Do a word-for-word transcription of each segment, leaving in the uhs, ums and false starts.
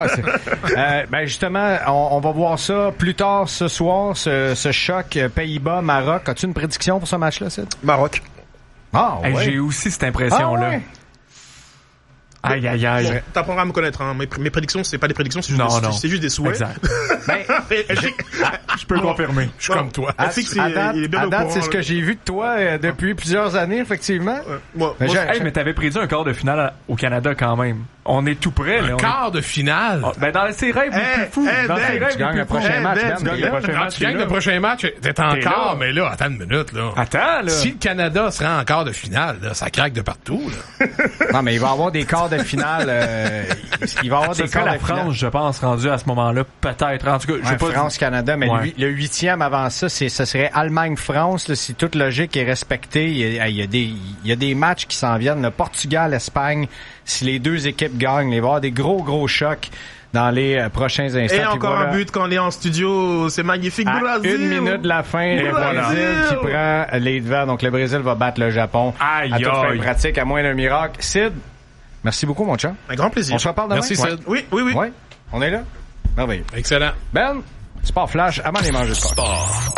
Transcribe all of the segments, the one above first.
euh, ben justement, on, on va voir ça plus tard ce soir, ce, ce choc Pays-Bas-Maroc. As-tu une prédiction pour ce match-là, Sid? Maroc. Ah, ouais. Hey, j'ai aussi cette impression-là. Ah, ouais. Aïe, aïe, aïe. Bon, t'apprendras à me connaître, hein. Mes, mes prédictions, c'est pas des prédictions, c'est juste, non, des, non. c'est juste des souhaits. Exact. ben, je, je peux confirmer. Je suis comme toi. À, à date, il est bien à date c'est ce que j'ai vu de toi euh, depuis plusieurs années, effectivement. Ouais. Moi, mais, moi, hey, mais t'avais prédit un quart de finale au Canada quand même. On est tout prêt. Un là, quart est... de finale? Oh, ben dans ses rêves les plus fous. Hey, dans ben, ses rêves tu gagnes le prochain match. Tu gagnes le prochain match. Tu gagnes le prochain match. T'es encore, mais là, attends une minute, là. Attends, là. Si le Canada se rend en quart de finale, là, ça craque de partout, là. Non, mais il va y avoir des quarts de finale. Euh, il va y avoir ça des quarts la de finale. France, je pense, rendue à ce moment-là, peut-être. En tout cas, je sais ouais, pas. France-Canada, mais ouais. le huitième avant ça, c'est, ce serait Allemagne-France. Là, si toute logique est respectée, il y a, il y a des, il y a des matchs qui s'en viennent. Le Portugal-Espagne, si les deux équipes gagnent, il va y avoir des gros, gros chocs dans les euh, prochains instants. Et encore voilà, un but quand on est en studio, c'est magnifique. À Brésil. Une minute de la fin, et le Brésil qui prend les devants. Donc le Brésil va battre le Japon. Aïe, à toute aïe. fin pratique, à moins d'un miracle. Sid, merci beaucoup, mon chat. Un grand plaisir. On se reparle demain. Merci, Sid. Ouais. Oui, oui, oui. Ouais. On est là? Merveilleux. Excellent. Ben, Sport Flash, avant les manger de Sport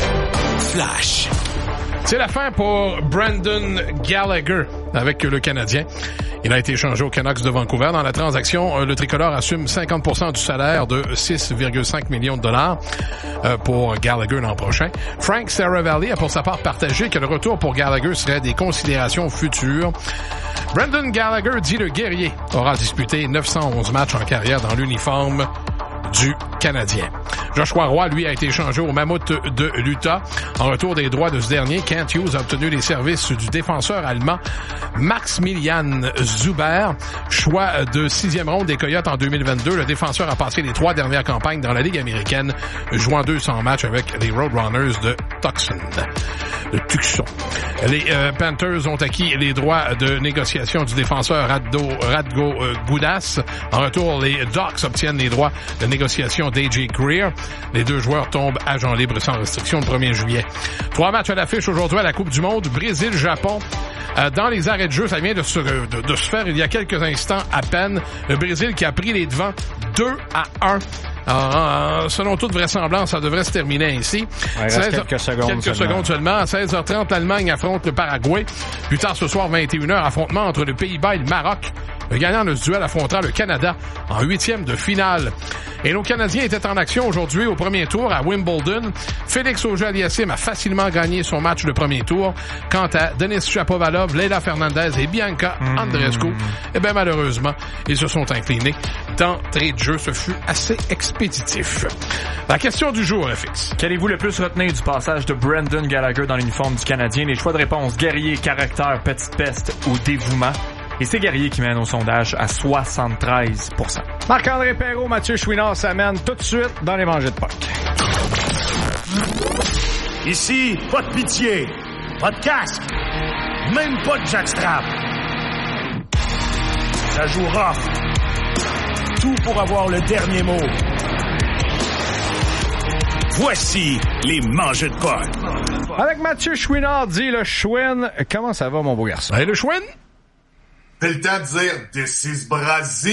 Flash. C'est la fin pour Brandon Gallagher avec le Canadien. Il a été échangé aux Canucks de Vancouver. Dans la transaction, le tricolore assume cinquante pour cent du salaire de six virgule cinq millions de dollars pour Gallagher l'an prochain. Frank Saravalli a pour sa part partagé que le retour pour Gallagher serait des considérations futures. Brandon Gallagher, dit le guerrier, aura disputé neuf cent onze matchs en carrière dans l'uniforme du Canadien. Joshua Roy, lui, a été échangé au Mammouth de l'Utah. En retour des droits de ce dernier, Kent Hughes a obtenu les services du défenseur allemand Maximilian Zuber. Choix de sixième ronde des Coyotes en deux mille vingt-deux, le défenseur a passé les trois dernières campagnes dans la Ligue américaine, jouant deux cents matchs avec les Roadrunners de Tucson. De Tucson. Les euh, Panthers ont acquis les droits de négociation du défenseur Radko, Radko euh, Gudas. En retour, les Ducks obtiennent les droits de négociation d'A J Greer. Les deux joueurs tombent agents libres sans restriction le premier juillet. Trois matchs à l'affiche aujourd'hui à la Coupe du Monde. Brésil-Japon. Euh, dans les arrêts de jeu, ça vient de se, de, de se faire il y a quelques instants à peine. Le Brésil qui a pris les devants deux à un. Alors, selon toute vraisemblance, ça devrait se terminer ainsi. Ouais, seize, quelques secondes quelques seulement. secondes seulement. À seize heures trente, l'Allemagne affronte le Paraguay. Plus tard ce soir, vingt et une heures, affrontement entre le Pays-Bas et le Maroc. Le gagnant de ce duel affrontera le Canada en huitième de finale. Et nos Canadiens étaient en action aujourd'hui au premier tour à Wimbledon. Félix Auger-Aliassime a facilement gagné son match de premier tour. Quant à Denis Shapovalov, Leila Fernandez et Bianca Andreescu, mmh. eh bien malheureusement, ils se sont inclinés. D'entrée de jeu, ce fut assez expéditif. La question du jour, F X. Qu'allez-vous le plus retenir du passage de Brandon Gallagher dans l'uniforme du Canadien? Les choix de réponse: guerrier, caractère, petite peste ou dévouement. Et c'est Guerrier qui mène au sondage à soixante-treize pour cent. Marc-André Perrault, Mathieu Chouinard s'amène tout de suite dans les mangées de P O C. Ici, pas de pitié, pas de casque, même pas de jackstrap. Ça joue rough. Tout pour avoir le dernier mot. Voici les mangées de P O C. Avec Mathieu Chouinard, dit le Chouin. Comment ça va, mon beau garçon? Hey, le Chouin? C'est le temps de dire « This is Brazil ».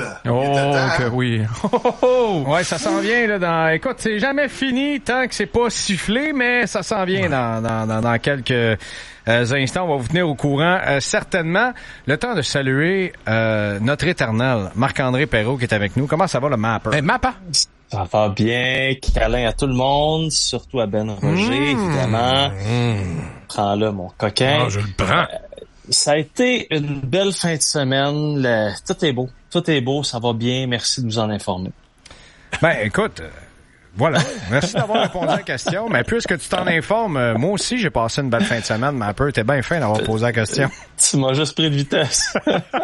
Oh, que oui. Oh, oh, oh. Ouais, ça s'en vient, là, dans... Écoute, c'est jamais fini tant que c'est pas sifflé, mais ça s'en vient ouais. dans, dans, dans, dans quelques euh, instants. On va vous tenir au courant, euh, certainement. Le temps de saluer euh, notre éternel Marc-André Perrault qui est avec nous. Comment ça va, le Mapper? Hey, Mapper? Ça va bien. Câlin à tout le monde, surtout à Ben Roger, mmh. évidemment. Mmh. Prends-le, mon coquin. Ah, je le prends. Euh, Ça a été une belle fin de semaine. Le... Tout est beau. Tout est beau. Ça va bien. Merci de nous en informer. Ben, écoute, euh, voilà. Merci d'avoir répondu à la question. Mais puisque tu t'en informes, euh, moi aussi, j'ai passé une belle fin de semaine. Mais un peu, t'es bien fin d'avoir posé la question. Tu m'as juste pris de vitesse.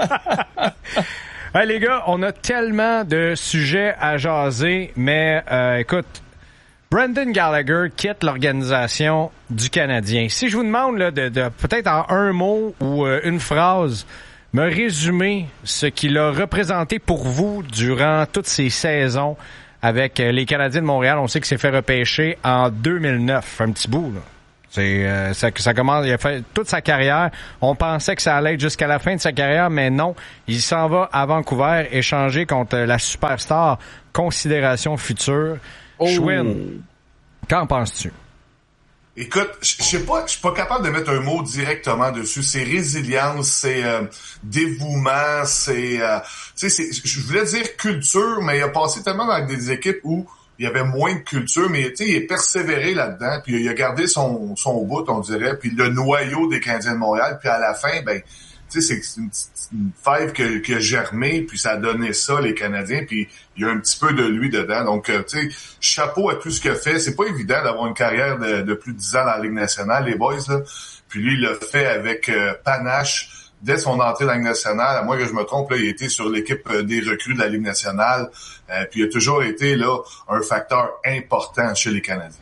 Hey, les gars, on a tellement de sujets à jaser. Mais, euh, écoute, Brandon Gallagher quitte l'organisation du Canadien. Si je vous demande là, de, de peut-être en un mot ou euh, une phrase, me résumer ce qu'il a représenté pour vous durant toutes ces saisons avec euh, les Canadiens de Montréal. On sait qu'il s'est fait repêcher en deux mille neuf. Un petit bout, là. C'est euh, ça, ça commence. Il a fait toute sa carrière. On pensait que ça allait être jusqu'à la fin de sa carrière, mais non. Il s'en va à Vancouver échanger contre la superstar considération future. Oh. Schwinn, qu'en penses-tu? Écoute, je sais pas, je suis pas capable de mettre un mot directement dessus. C'est résilience, c'est euh, dévouement, c'est, euh, tu sais, je voulais dire culture, mais il a passé tellement dans des équipes où il y avait moins de culture, mais tu sais, il est persévéré là-dedans, puis il a gardé son son bout, on dirait, puis le noyau des Canadiens de Montréal, puis à la fin, ben, tu sais, c'est une, une fève que, qui a germé, puis ça a donné ça, les Canadiens, puis il y a un petit peu de lui dedans. Donc, tu sais, chapeau à tout ce qu'il a fait. C'est pas évident d'avoir une carrière de, de plus de dix ans dans la Ligue nationale, les boys, là. Puis lui, il l'a fait avec euh, panache dès son entrée dans la Ligue nationale. À moins que je me trompe, là, il a été sur l'équipe des recrues de la Ligue nationale. Euh, puis il a toujours été, là, un facteur important chez les Canadiens.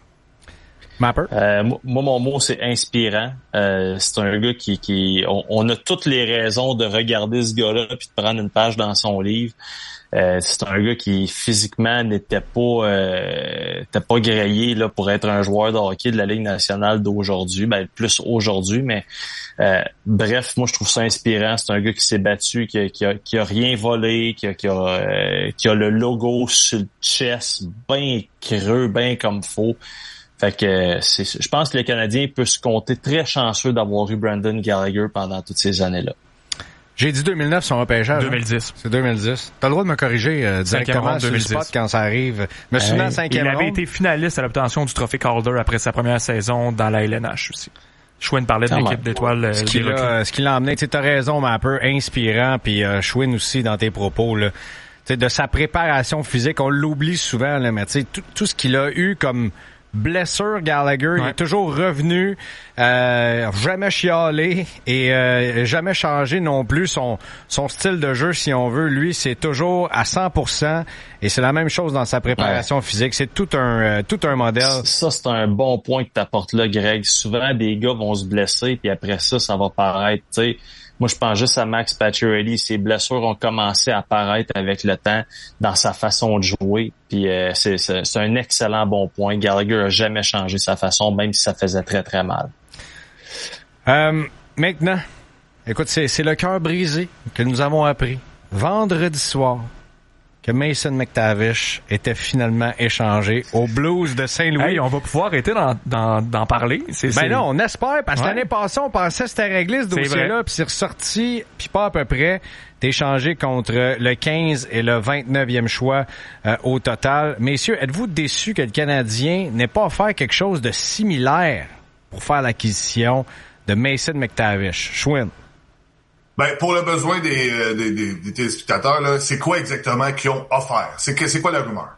Euh, moi, mon mot, c'est inspirant. Euh, c'est un gars qui, qui on, on a toutes les raisons de regarder ce gars-là puis de prendre une page dans son livre. Euh, c'est un gars qui physiquement n'était pas euh, n'était pas grillé là pour être un joueur de hockey de la Ligue nationale d'aujourd'hui, ben plus aujourd'hui, mais euh, bref, moi je trouve ça inspirant. C'est un gars qui s'est battu, qui a, qui a, qui a rien volé, qui a, qui a, euh, qui a le logo sur le chest bien creux, bien comme faut. Fait que c'est, je pense que les Canadiens peuvent se compter très chanceux d'avoir eu Brendan Gallagher pendant toutes ces années-là. J'ai dit deux mille neuf, son repêchage. deux mille dix. Hein? C'est deux mille dix. T'as le droit de me corriger euh, directement sur le spot quand ça arrive. Me souviens hey, cinquième Il avait ronde. été finaliste à l'obtention du trophée Calder après sa première saison dans la L N H aussi. Schwinn parlait de ah, l'équipe ouais. d'étoiles. Euh, ce, qu'il a, ce qu'il a emmené, tu sais, t'as raison, mais un peu inspirant, puis euh, Schwinn aussi dans tes propos, là. Tu sais, de sa préparation physique, on l'oublie souvent, là, mais tu sais, tout, tout ce qu'il a eu comme blessure, Gallagher, ouais. Il est toujours revenu, euh, jamais chialé et euh, jamais changé non plus son son style de jeu, si on veut. Lui, c'est toujours à cent pour cent et c'est la même chose dans sa préparation ouais. physique. C'est tout un euh, tout un modèle. Ça, c'est un bon point que t'apportes là, Greg. Souvent, des gars vont se blesser puis après ça, ça va paraître, tu sais. Moi, je pense juste à Max Pacioretty. Ses blessures ont commencé à apparaître avec le temps dans sa façon de jouer. Puis euh, c'est, c'est, c'est un excellent bon point. Gallagher a jamais changé sa façon, même si ça faisait très, très mal. Euh, maintenant, écoute, c'est, c'est le cœur brisé que nous avons appris vendredi soir que Mason McTavish était finalement échangé aux Blues de Saint-Louis. Hey, on va pouvoir arrêter d'en, d'en, d'en parler. C'est, ben c'est... non, on espère, parce que ouais. l'année passée, on pensait que c'était réglé, ce dossier-là, puis c'est ressorti, puis pas à peu près. T'es échangé contre le quinze et le vingt-neuvième choix euh, au total. Messieurs, êtes-vous déçus que le Canadien n'ait pas offert quelque chose de similaire pour faire l'acquisition de Mason McTavish? Schwinn. Ben, pour le besoin des, euh, des, des, des téléspectateurs, là, c'est quoi exactement qu'ils ont offert? C'est, que, c'est quoi la rumeur?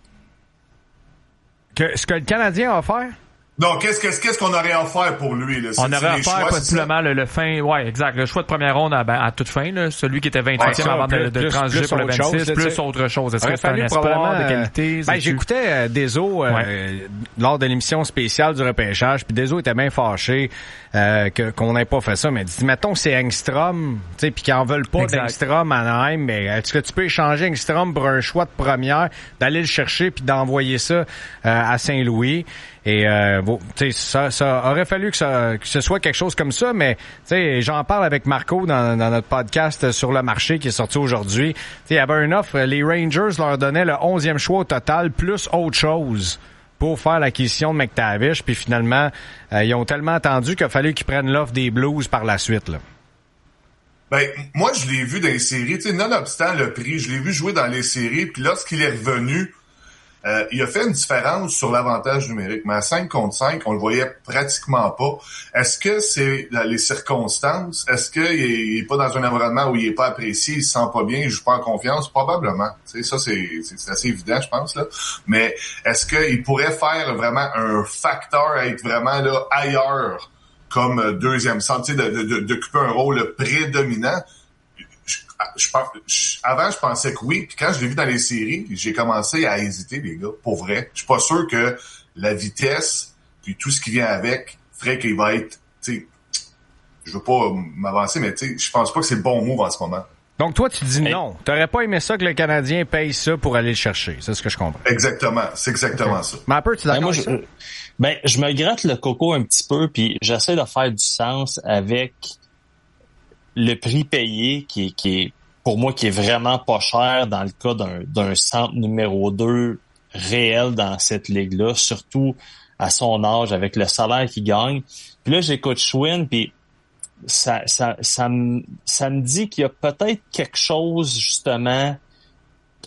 Que, ce que le Canadien a offert? Non, qu'est-ce, qu'est-ce, qu'est-ce qu'on aurait offert pour lui? Là? On aurait offert possiblement le, le fin... Ouais, exact. Le choix de première ronde à, ben, à toute fin, là, celui qui était vingt-huitième ouais, avant plus, de, de plus, transiger plus pour le vingt-six, chose, plus autre chose. Est-ce que c'est un espoir de qualité? Ben, j'écoutais euh, Deso euh, ouais. lors de l'émission spéciale du repêchage, puis Deso était bien fâché euh, que, qu'on n'ait pas fait ça, mais il dit, mettons, c'est Engstrom, tu sais, puis qu'ils en veulent pas exact. d'Engstrom à Anaheim, mais est-ce que tu peux échanger Engstrom pour un choix de première, d'aller le chercher puis d'envoyer ça euh, à Saint-Louis? Et euh, bon, ça, ça aurait fallu que, ça, que ce soit quelque chose comme ça, mais j'en parle avec Marco dans, dans notre podcast sur le marché qui est sorti aujourd'hui. Il y avait une offre, les Rangers leur donnaient le onzième choix au total, plus autre chose pour faire l'acquisition de McTavish, puis finalement, euh, ils ont tellement attendu qu'il a fallu qu'ils prennent l'offre des Blues par la suite. Là. Ben, moi, je l'ai vu dans les séries, nonobstant le prix, je l'ai vu jouer dans les séries, puis lorsqu'il est revenu, Euh, il a fait une différence sur l'avantage numérique, mais à cinq contre cinq, on le voyait pratiquement pas. Est-ce que c'est les circonstances? Est-ce qu'il est pas dans un environnement où il est pas apprécié, il se sent pas bien, il joue pas en confiance? Probablement. Tu sais, ça, c'est, c'est, c'est assez évident, je pense, là. Mais est-ce qu'il pourrait faire vraiment un facteur à être vraiment là ailleurs comme deuxième centre, tu sais, de, de, d'occuper un rôle prédominant? Je, je, je, avant, je pensais que oui. Puis quand je l'ai vu dans les séries, j'ai commencé à hésiter, les gars, pour vrai. Je suis pas sûr que la vitesse puis tout ce qui vient avec ferait qu'il va être, tu sais, je veux pas m'avancer, mais tu sais, je pense pas que c'est le bon move en ce moment. Donc, toi, tu dis non. T'aurais pas aimé ça que le Canadien paye ça pour aller le chercher. C'est ce que je comprends. Exactement. C'est exactement okay. ça. Mapper, tu es d'accord avec je, ça? Ben, je me gratte le coco un petit peu, puis j'essaie de faire du sens avec le prix payé qui, qui est, pour moi, qui est vraiment pas cher dans le cas d'un, d'un centre numéro deux réel dans cette ligue-là, surtout à son âge, avec le salaire qu'il gagne. Puis là, j'écoute Schwinn, puis ça, ça, ça me, ça me dit qu'il y a peut-être quelque chose, justement, que,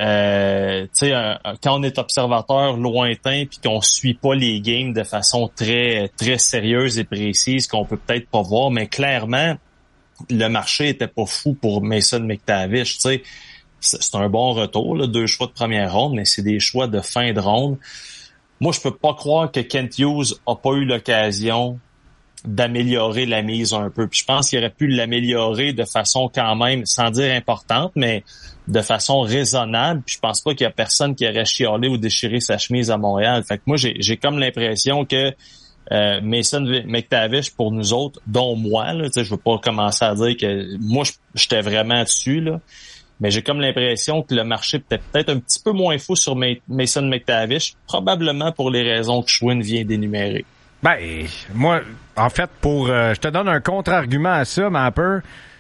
euh, tu sais, quand on est observateur lointain puis qu'on suit pas les games de façon très, très sérieuse et précise, qu'on peut peut-être pas voir, mais clairement, le marché était pas fou pour Mason McTavish, tu sais. C'est un bon retour, là, deux choix de première ronde, mais c'est des choix de fin de ronde. Moi, je peux pas croire que Kent Hughes a pas eu l'occasion d'améliorer la mise un peu. Puis je pense qu'il aurait pu l'améliorer de façon quand même, sans dire importante, mais de façon raisonnable. Puis je pense pas qu'il y a personne qui aurait chialé ou déchiré sa chemise à Montréal. Fait que moi, j'ai, j'ai comme l'impression que euh, Mason McTavish, pour nous autres, dont moi, là, tu sais, je veux pas commencer à dire que moi, j'étais vraiment dessus, là. Mais j'ai comme l'impression que le marché était peut-être un petit peu moins fou sur Mason McTavish, probablement pour les raisons que Schwinn vient d'énumérer. Ben, moi, en fait, pour, euh, je te donne un contre-argument à ça, mais un peu,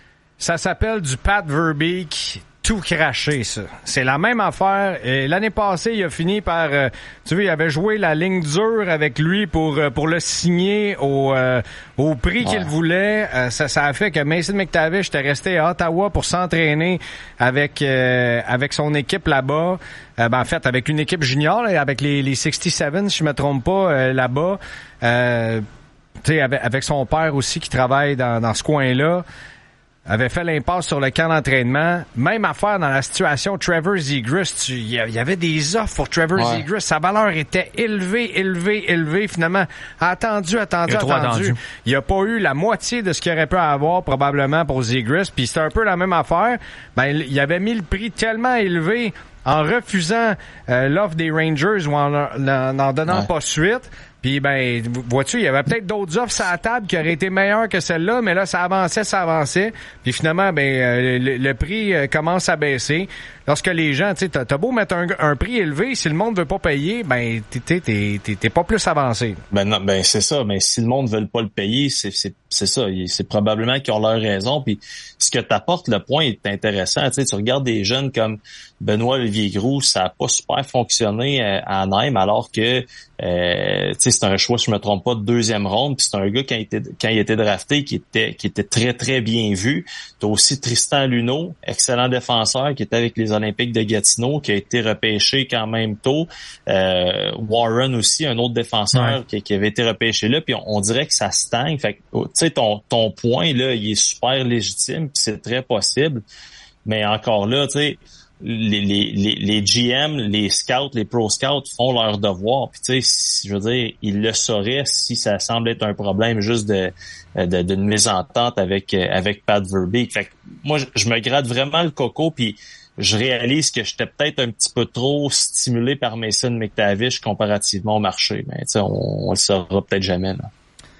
ça s'appelle du Pat Verbeek tout craché, ça. C'est la même affaire. Et l'année passée, il a fini par, euh, tu vois, il avait joué la ligne dure avec lui pour euh, pour le signer au euh, au prix ouais. qu'il voulait. Euh, ça, ça a fait que Mason McTavish était resté à Ottawa pour s'entraîner avec euh, avec son équipe là-bas. Euh, ben, en fait, avec une équipe junior, là, avec les, les soixante-sept, si je me trompe pas, euh, là-bas. Euh, tu sais, avec, avec son père aussi qui travaille dans, dans ce coin-là. Avait fait l'impasse sur le camp d'entraînement. Même affaire dans la situation Trevor Zegras. Il y avait des offres pour Trevor ouais. Zegras. Sa valeur était élevée, élevée, élevée. Finalement, attendu, attendu, il attendu. attendu. Il n'y a pas eu la moitié de ce qu'il aurait pu avoir probablement pour Zegras. Puis c'était un peu la même affaire. Ben, il avait mis le prix tellement élevé en refusant euh, l'offre des Rangers ou en n'en donnant ouais. pas suite. Puis, ben, vois-tu, il y avait peut-être d'autres offres sur la table qui auraient été meilleures que celle-là, mais là, ça avançait, ça avançait. Puis finalement, ben, euh, le, le prix euh, commence à baisser. Lorsque les gens, tu sais, t'as, t'as beau mettre un, un prix élevé, si le monde veut pas payer, ben, t'es, t'es, t'es, t'es, t'es pas plus avancé. Ben non, ben c'est ça. Mais si le monde veut pas le payer, c'est, c'est, c'est ça. C'est probablement qu'ils ont leur raison. Puis ce que t'apportes, le point est intéressant. Tu sais, tu regardes des jeunes comme Benoît Olivier-Groux, ça a pas super fonctionné à Nîmes, alors que, euh, tu sais, c'est un choix, si je me trompe pas, de deuxième ronde. Puis c'est un gars quand il était, quand il était drafté, qui était, qui était très très bien vu. T'as aussi Tristan Luneau, excellent défenseur, qui était avec les Olympiques de Gatineau, qui a été repêché quand même tôt. Euh, Warren aussi, un autre défenseur ouais. qui, qui avait été repêché là. Puis on, on dirait que ça stagne. Fait que, tu sais, ton, ton point là, il est super légitime, puis c'est très possible. Mais encore là, tu sais. Les, les, les, les G M, les scouts, les pro scouts font leur devoir. Puis tu sais, je veux dire, ils le sauraient si ça semble être un problème juste de, de d'une mésentente avec avec Pat Verbeek. Fait que moi, je, je me gratte vraiment le coco, puis je réalise que j'étais peut-être un petit peu trop stimulé par Mason McTavish comparativement au marché. Mais tu sais, on, on le saura peut-être jamais là.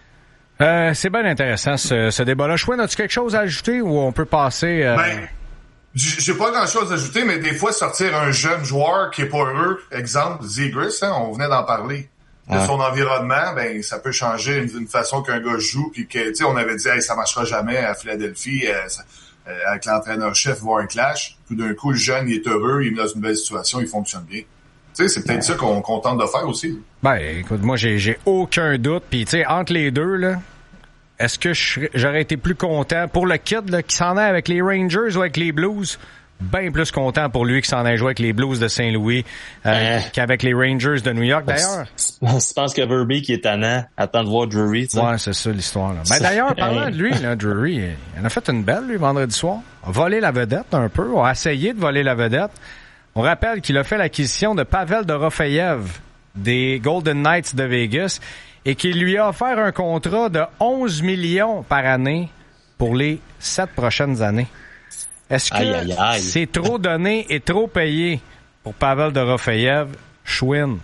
Euh, c'est bien intéressant ce, ce débat-là. Chouin, as-tu quelque chose à ajouter ou on peut passer? Euh... Ben... J'ai pas grand-chose à ajouter, mais des fois, sortir un jeune joueur qui est pas heureux, exemple, Zegras, hein, on venait d'en parler, de ouais. son environnement, ben ça peut changer une, une façon qu'un gars joue, puis que, tu sais, on avait dit, hey, ça marchera jamais à Philadelphie, euh, ça, euh, avec l'entraîneur-chef, voir un clash. Tout d'un coup, le jeune, il est heureux, il est dans une belle situation, il fonctionne bien. Tu sais, c'est peut-être ouais. ça qu'on, qu'on tente de faire aussi. Ben, écoute, moi, j'ai, j'ai aucun doute, puis tu sais, entre les deux, là, est-ce que je, j'aurais été plus content pour le kid là, qui s'en est avec les Rangers ou avec les Blues? Bien plus content pour lui qui s'en ait joué avec les Blues de Saint-Louis euh, euh, qu'avec les Rangers de New York, d'ailleurs. Je pense que Verbeek est tannant, attend de voir Drury, tu sais. Ouais, c'est ça l'histoire. Là. Ben, d'ailleurs, parlant de lui, là, Drury, il en a fait une belle, lui, vendredi soir. A volé la vedette un peu, a essayé de voler la vedette. On rappelle qu'il a fait l'acquisition de Pavel Dorofeyev des Golden Knights de Vegas et qu'il lui a offert un contrat de onze millions par année pour les sept prochaines années. Est-ce que aïe, aïe, aïe. c'est trop donné et trop payé pour Pavel Dorofeyev, Schwinn?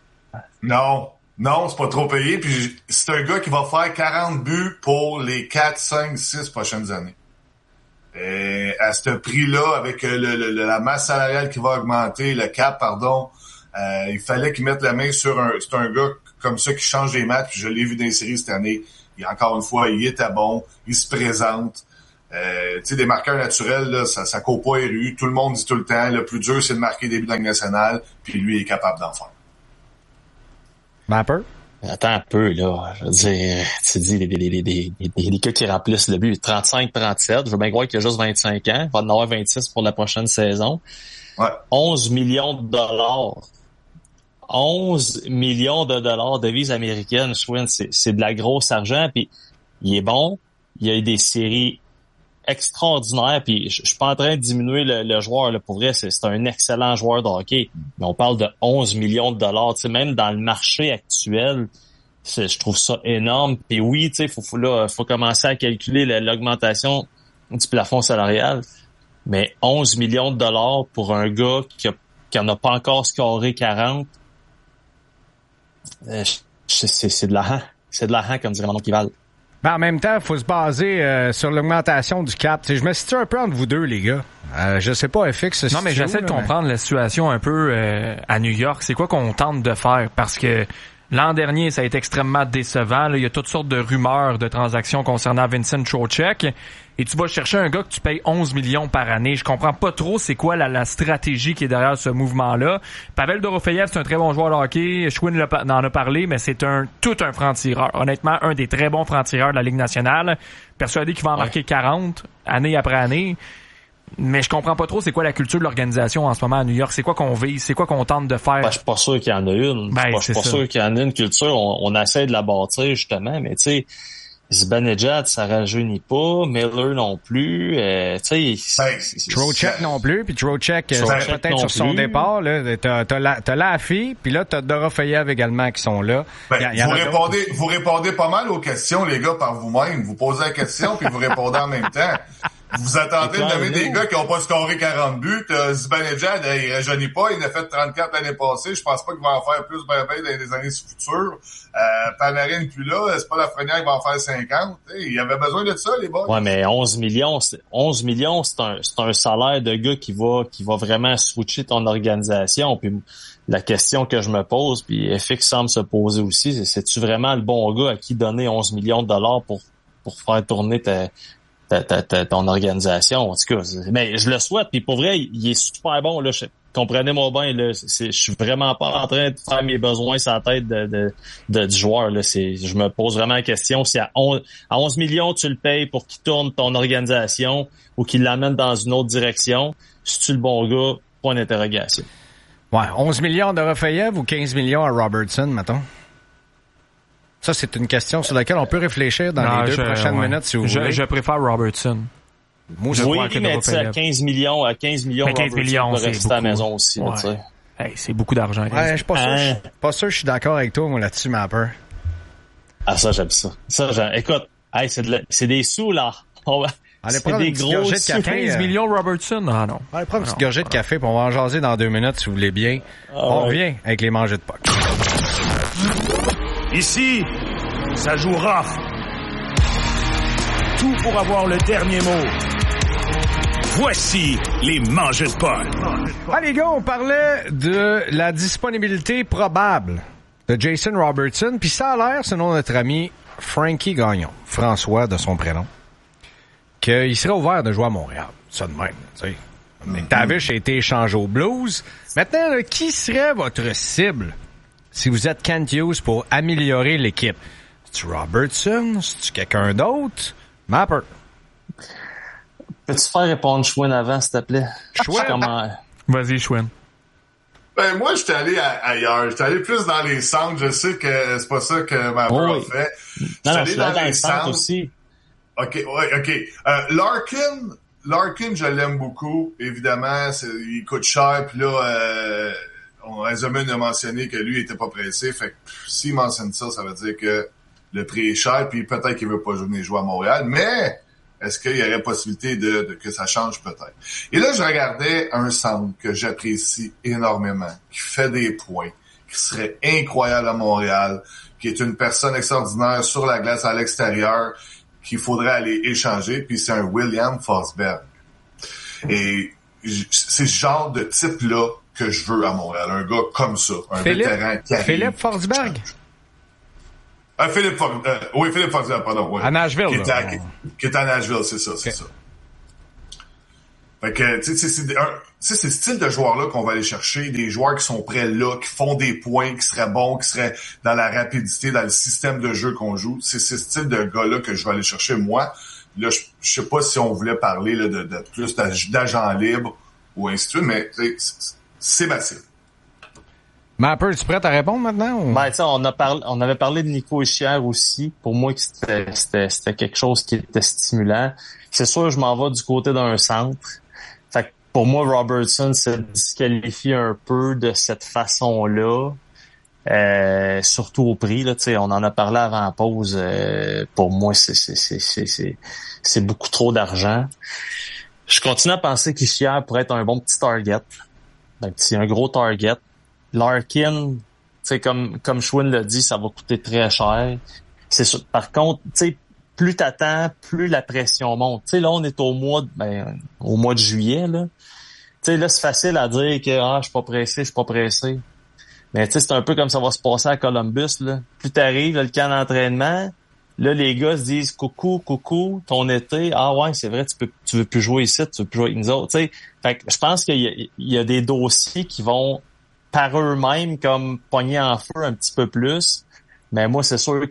Non, non, c'est pas trop payé. Puis c'est un gars qui va faire quarante buts pour les quatre, cinq, six prochaines années. Et à ce prix-là, avec le, le, le, la masse salariale qui va augmenter, le cap, pardon, euh, il fallait qu'il mette la main sur un... C'est un gars comme ça qui change les matchs. Je l'ai vu dans les séries cette année. Et encore une fois, il était bon, il se présente. Euh, tu sais, des marqueurs naturels, là, ça, ça court pas les rues. Tout le monde dit tout le temps, le plus dur, c'est de marquer des buts dans la Ligue nationale, puis lui, il est capable d'en faire. Mapper? Attends un peu, là. Je veux dire, tu dis, les, les, les, les, les, les gars qui remplissent le but, trente-cinq trente-sept, je veux bien croire qu'il a juste vingt-cinq ans, il va en avoir vingt-six pour la prochaine saison. Ouais. onze millions de dollars. onze millions de dollars de devises américaines, Schwinn, c'est, c'est de la grosse argent, puis il est bon, il y a eu des séries extraordinaire, puis je, je suis pas en train de diminuer le, le joueur, là, pour vrai, c'est, c'est un excellent joueur de hockey, mais on parle de onze millions de dollars, tu sais, même dans le marché actuel, c'est, je trouve ça énorme, puis oui, tu sais, faut, faut, là, faut commencer à calculer la, l'augmentation du plafond salarial, mais onze millions de dollars pour un gars qui a, qui en a pas encore scoré quarante, euh, c'est, c'est, c'est de l'argent, c'est de l'argent, comme dirait mon oncle Kival. Ben, en même temps, il faut se baser euh, sur l'augmentation du cap. T'sais, je me situe un peu entre vous deux, les gars. Euh, je sais pas, F X. Non, mais j'essaie de comprendre mais... la situation un peu euh, à New York. C'est quoi qu'on tente de faire? Parce que l'an dernier, ça a été extrêmement décevant. Là, il y a toutes sortes de rumeurs de transactions concernant Vincent Trocheck. Et tu vas chercher un gars que tu payes onze millions par année. Je comprends pas trop c'est quoi la, la stratégie qui est derrière ce mouvement-là. Pavel Dorofeyev, c'est un très bon joueur de hockey. Schwinn en a parlé, mais c'est un tout un franc-tireur. Honnêtement, un des très bons francs-tireurs de la Ligue nationale. Persuadé qu'il va en marquer ouais. quarante, année après année. Mais je comprends pas trop c'est quoi la culture de l'organisation en ce moment à New York. C'est quoi qu'on vise? C'est quoi qu'on tente de faire? Ben, je suis pas sûr qu'il y en a une. Ben, je suis pas, pas sûr qu'il y en a une culture. On, on essaie de la bâtir, justement, mais tu sais, Zibanejad, ça rajeunit pas. Miller non plus. Euh, tu sais, ben, Trocheck non plus. Puis Trocheck, c'est peut-être sur son départ. Là, t'as, t'as, la, t'as la fille, puis là, t'as Dorofeyev également qui sont là. Ben, y a, y vous, répondez, vous répondez pas mal aux questions, les gars, par vous-même. Vous posez la question, puis vous répondez en même temps. Vous attendez de nommer des gars qui n'ont pas scoré quarante buts. Euh, Zibanejad, il rajeunit pas. Il en a fait trente-quatre l'année passée. Je pense pas qu'il va en faire plus ben, ben dans les années futures. Euh, Panarin plus là. C'est pas la première qui va en faire cinquante. T'sais, il avait besoin de ça, les boys. Ouais, mais onze millions, c'est, onze millions, c'est un, c'est un salaire de gars qui va, qui va vraiment switcher ton organisation. Puis la question que je me pose, puis F X semble se poser aussi, c'est, c'est-tu vraiment le bon gars à qui donner onze millions de dollars pour, pour faire tourner ta, Ta, ta, ta, ton organisation, en tout cas. Mais je le souhaite, puis pour vrai, il est super bon, là. Je, comprenez-moi bien, là. C'est, je suis vraiment pas en train de faire mes besoins sur la tête de, de, de, du joueur, là. C'est, je me pose vraiment la question si à onze, à onze millions, tu le payes pour qu'il tourne ton organisation ou qu'il l'amène dans une autre direction. Si tu le bon gars, point d'interrogation. Ouais, onze millions de Dorofeyev ou quinze millions à Robertson, mettons? Ça, c'est une question sur laquelle on peut réfléchir dans non, les deux je, prochaines ouais. minutes, si vous je, voulez. Je préfère Robertson. Moi, je oui, crois que mais à quinze millions, à quinze millions, mais quinze millions, c'est rester à la maison aussi. Ouais. Là, hey, c'est beaucoup d'argent. Ouais, je suis pas, hein? sûr, pas sûr que je suis d'accord avec toi, moi, là-dessus, Mapper. Ah, ça, j'aime ça. Ça, j'aime. Écoute, hey, c'est, de la... c'est des sous, là. On va... Allez prendre des gros de café. quinze millions Robertson? Ah non. Allez prendre une petite gorgée de café, puis on va en jaser dans deux minutes, si vous voulez bien. Ah, on ouais. revient avec les mangeux de puck. Ici, ça joue rough. Tout pour avoir le dernier mot. Voici les mangeux de puck. Ah les gars, on parlait de la disponibilité probable de Jason Robertson, puis ça a l'air, selon notre ami Frankie Gagnon, François de son prénom, qu'il serait ouvert de jouer à Montréal. Ça de même, tu sais. McTavish a été échangé au Blues. Maintenant, là, qui serait votre cible si vous êtes Kent Hughes pour améliorer l'équipe? C'est-tu Robertson? C'est-tu quelqu'un d'autre? Mapper. Peux-tu faire répondre Schwinn avant, s'il te plaît? Schwinn? Comment... Vas-y, Schwinn. Ben, moi, j'étais allé à, ailleurs. J'étais allé plus dans les centres. Je sais que c'est pas ça que Mapper oh, oui. a fait. J'étais non, allé non, dans, dans les centres aussi. OK, ouais, OK. Euh, Larkin, Larkin, je l'aime beaucoup. Évidemment, c'est, il coûte cher. Puis là, euh, on, Eisenman a mentionné que lui, il était pas pressé. Fait que s'il mentionne ça, ça veut dire que le prix est cher. Puis peut-être qu'il veut pas venir jouer à Montréal. Mais est-ce qu'il y aurait possibilité de, de que ça change? Peut-être. Et là, je regardais un centre que j'apprécie énormément, qui fait des points, qui serait incroyable à Montréal, qui est une personne extraordinaire sur la glace à l'extérieur. qu'il faudrait aller échanger, puis c'est un William Forsberg. Et c'est ce genre de type-là que je veux à Montréal. Un gars comme ça, un Philippe, vétéran qui arrive. Philippe Forsberg? Ah, Philippe Forsberg, euh, oui, Philippe Forsberg, pardon. Oui. À Nashville, qui, là. est à, qui, qui est à Nashville, c'est ça, c'est okay. ça. Fait que, tu sais, c'est un, c'est ce style de joueurs-là qu'on va aller chercher, des joueurs qui sont prêts là, qui font des points, qui seraient bons, qui seraient dans la rapidité, dans le système de jeu qu'on joue. C'est ce style de gars-là que je vais aller chercher, moi. Là, je, je sais pas si on voulait parler là, de, de plus d'agents libres ou ainsi de suite, mais c'est ma cible. Mapper, es-tu prêt à répondre maintenant? Ou? Ben, tu sais, on a parlé, on avait parlé de Nico Hischier aussi. Pour moi, c'était, c'était, c'était quelque chose qui était stimulant. C'est sûr, je m'en vais du côté d'un centre. Fait que pour moi, Robertson se disqualifie un peu de cette façon-là. Euh, surtout au prix, là, tu sais, on en a parlé avant la pause. Euh, pour moi, c'est, c'est, c'est, c'est, c'est, c'est beaucoup trop d'argent. Je continue à penser qu'Hischier pourrait être un bon petit target. Un petit, un gros target. Larkin, tu sais, comme, comme Schwinn l'a dit, ça va coûter très cher. C'est sûr. Par contre, tu sais, plus t'attends, plus la pression monte. Tu sais, là, on est au mois de, ben, au mois de juillet, là. Tu sais, là, c'est facile à dire que, ah, je suis pas pressé, je suis pas pressé. Mais tu sais, c'est un peu comme ça va se passer à Columbus, là. Plus t'arrives, là, le camp d'entraînement, là, les gars se disent, coucou, coucou, ton été, ah ouais, c'est vrai, tu peux, tu veux plus jouer ici, tu veux plus jouer avec nous autres, tu sais. Fait que je pense qu'il y a, il y a des dossiers qui vont, par eux-mêmes, comme pogner en feu un petit peu plus. Mais moi, c'est sûr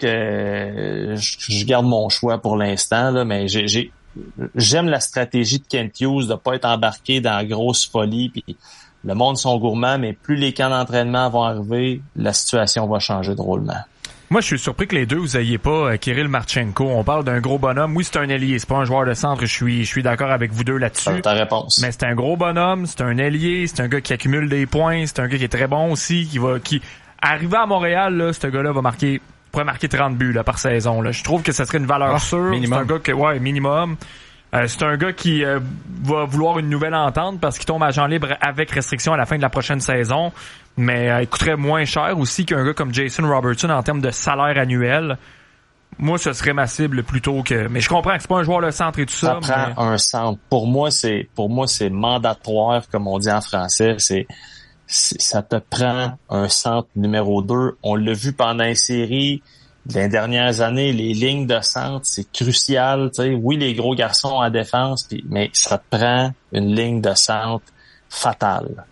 que je, je garde mon choix pour l'instant, là, mais j'ai, j'ai j'aime la stratégie de Kent Hughes de pas être embarqué dans la grosse folie, puis le monde sont gourmands, mais plus les camps d'entraînement vont arriver, la situation va changer drôlement. Moi, je suis surpris que les deux, vous ayez pas euh, Kirill Marchenko. On parle d'un gros bonhomme. Oui, c'est un ailier, c'est pas un joueur de centre. Je suis, je suis d'accord avec vous deux là-dessus. C'est ta réponse. Mais c'est un gros bonhomme, c'est un ailier, c'est un gars qui accumule des points, c'est un gars qui est très bon aussi, qui va, qui, arrivé à Montréal, là, ce gars-là va marquer, pourrait marquer trente buts, là, par saison, là. Je trouve que ça serait une valeur oh, sûre. Minimum. C'est un gars que, ouais, minimum. Euh, c'est un gars qui euh, va vouloir une nouvelle entente parce qu'il tombe agent libre avec restriction à la fin de la prochaine saison. Mais euh, il coûterait moins cher aussi qu'un gars comme Jason Robertson en termes de salaire annuel. Moi, ce serait ma cible plutôt que... Mais je comprends que c'est pas un joueur de centre et tout ça. Ça prend mais... un centre. Pour moi, c'est pour moi c'est mandatoire, comme on dit en français. C'est, c'est ça te prend un centre numéro deux. On l'a vu pendant les séries. Les dernières années, les lignes de centre, c'est crucial. Tu sais, oui, les gros garçons en défense, pis, mais ça te prend une ligne de centre fatale.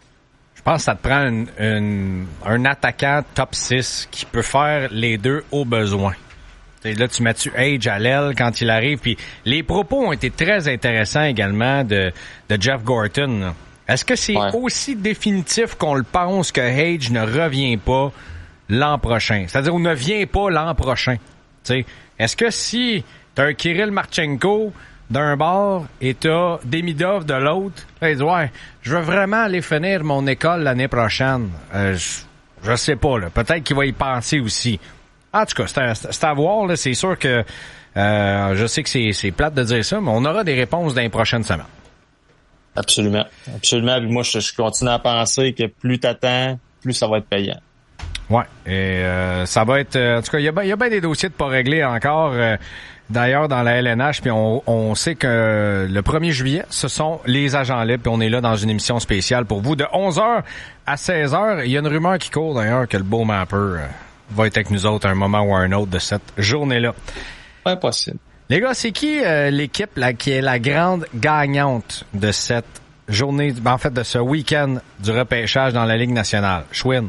Je pense que ça te prend une, une, un attaquant top six qui peut faire les deux au besoin. T'sais, là, tu mets-tu Age à l'aile quand il arrive. Puis les propos ont été très intéressants également de, de Jeff Gorton. Là. Est-ce que c'est ouais. aussi définitif qu'on le pense que Age ne revient pas l'an prochain? C'est-à-dire, on ne vient pas l'an prochain. T'sais, est-ce que si t'as un Kirill Marchenko d'un bord et t'as Demidov de l'autre, là, il dit, ouais, je veux vraiment aller finir mon école l'année prochaine. Euh, je, je sais pas, là. Peut-être qu'il va y penser aussi. En tout cas, c'est à, c'est à voir, là. C'est sûr que euh, je sais que c'est, c'est plate de dire ça, mais on aura des réponses dans les prochaines semaines. Absolument. Absolument. Puis moi, je, je continue à penser que plus t'attends, plus ça va être payant. Ouais. Et euh, ça va être... En tout cas, il y a, y a bien des dossiers de pas réglés encore. Euh, D'ailleurs, dans la L N H, puis on, on sait que le premier juillet, ce sont les agents libres, puis on est là dans une émission spéciale pour vous de onze heures à seize heures. Il y a une rumeur qui court d'ailleurs que le beau Mapper euh, va être avec nous autres à un moment ou à un autre de cette journée-là. Pas possible. Les gars, c'est qui euh, l'équipe là, qui est la grande gagnante de cette journée, en fait de ce week-end du repêchage dans la Ligue nationale? Schwinn.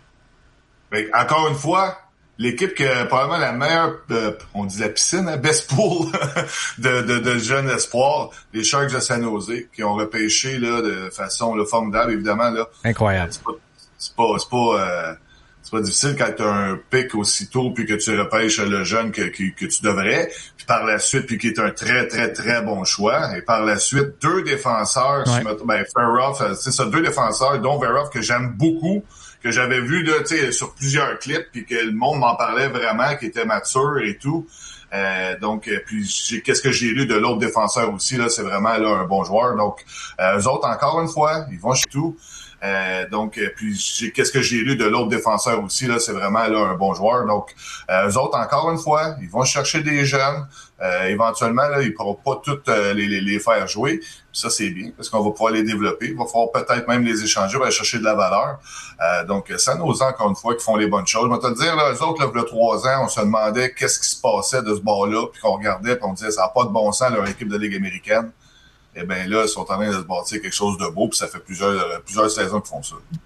Mais encore une fois, l'équipe qui a probablement la meilleure, euh, on dit la piscine, hein, best pool de, de, de jeunes espoirs, les Sharks de San Jose, qui ont repêché là de façon là, formidable, évidemment. Là. Incroyable. C'est pas, c'est pas, c'est pas, euh, c'est pas difficile quand tu as un pic aussitôt puis que tu repêches le jeune que, que, que tu devrais. Puis par la suite, puis qui est un très, très, très bon choix. Et par la suite, deux défenseurs, ouais. ben, Verhoff, c'est ça, deux défenseurs, dont Verhoff, que j'aime beaucoup, que j'avais vu là, tu sais, sur plusieurs clips, puis que le monde m'en parlait vraiment, qui était mature et tout. Euh, donc, puis j'ai, qu'est-ce que j'ai lu de l'autre défenseur aussi là, c'est vraiment là un bon joueur. Donc, euh, eux autres encore une fois, ils vont chez tout. Euh, donc, puis j'ai, qu'est-ce que j'ai lu de l'autre défenseur aussi, là, c'est vraiment là un bon joueur. Donc, euh, eux autres, encore une fois, ils vont chercher des jeunes. Euh, éventuellement, là, ils ne pourront pas toutes euh, les, les, les faire jouer. Puis ça, c'est bien, parce qu'on va pouvoir les développer. Il va falloir peut-être même les échanger, on va aller chercher de la valeur. Euh, donc, ça nous encore une fois, qui font les bonnes choses. Je vais te le dire, là, eux autres, là, il y a trois ans, on se demandait qu'est-ce qui se passait de ce bord-là, puis qu'on regardait, puis on disait, ça n'a pas de bon sens, leur équipe de Ligue américaine. Eh bien là, ils sont en train de se bâtir quelque chose de beau, puis ça fait plusieurs, plusieurs saisons qu'ils font ça.